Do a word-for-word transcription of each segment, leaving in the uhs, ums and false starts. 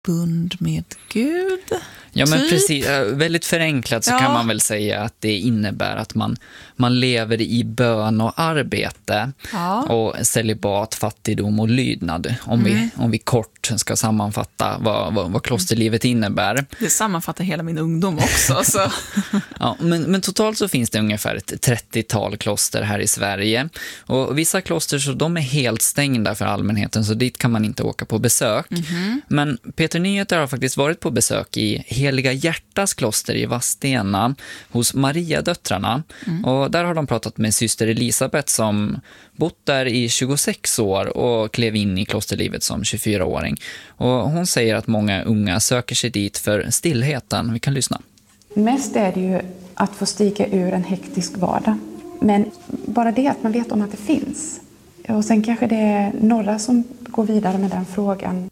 bund med Gud. Ja, men typ. precis. Väldigt förenklat så ja. kan man väl säga att det innebär att man, man lever i bön och arbete ja. och celibat, fattigdom och lydnad. Om, mm. vi, om vi kort ska sammanfatta vad, vad, vad klosterlivet innebär. Det sammanfattar hela min ungdom också. Så. ja, men, men totalt så finns det ungefär ett trettiotal kloster här i Sverige. Och vissa kloster så de är helt stängda för allmänheten, så dit kan man inte åka på besök. Mm-hmm. Men Peter Nyheter har faktiskt varit på besök i Heliga Hjärtas kloster i Vadstena hos Mariadöttrarna. Mm. Och där har de pratat med syster Elisabeth som bott där i tjugosex år och klev in i klosterlivet som tjugofyraåring. Och hon säger att många unga söker sig dit för stillheten. Vi kan lyssna. Mest är det ju att få stiga ur en hektisk vardag. Men bara det att man vet om att det finns. Och sen kanske det är några som går vidare med den frågan.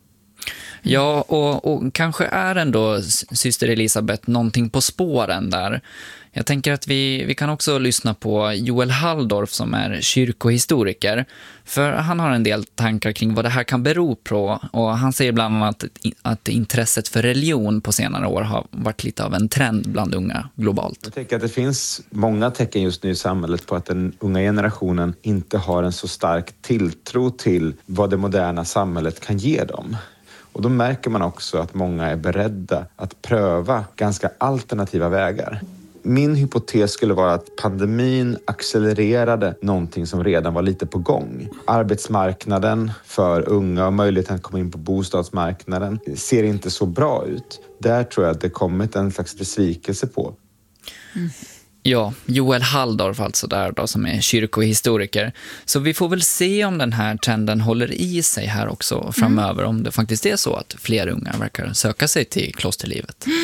Ja, och, och kanske är ändå syster Elisabeth någonting på spåren där. Jag tänker att vi, vi kan också lyssna på Joel Halldorf som är kyrkohistoriker. För han har en del tankar kring vad det här kan bero på. Och han säger bland annat att, att intresset för religion på senare år har varit lite av en trend bland unga globalt. Jag tänker att det finns många tecken just nu i samhället på att den unga generationen inte har en så stark tilltro till vad det moderna samhället kan ge dem. Och då märker man också att många är beredda att pröva ganska alternativa vägar. Min hypotes skulle vara att pandemin accelererade någonting som redan var lite på gång. Arbetsmarknaden för unga och möjligheten att komma in på bostadsmarknaden ser inte så bra ut. Där tror jag att det kommit en slags besvikelse på. Mm. Ja, Joel Halldorf alltså där då, som är kyrkohistoriker. Så vi får väl se om den här trenden håller i sig här också framöver. Mm. Om det faktiskt är så att fler unga verkar söka sig till klosterlivet. Mm.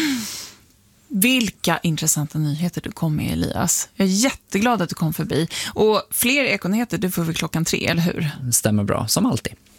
Vilka intressanta nyheter du kom med, Elias. Jag är jätteglad att du kom förbi. Och fler ekonyheter, du får väl klockan tre, eller hur? Stämmer bra, som alltid.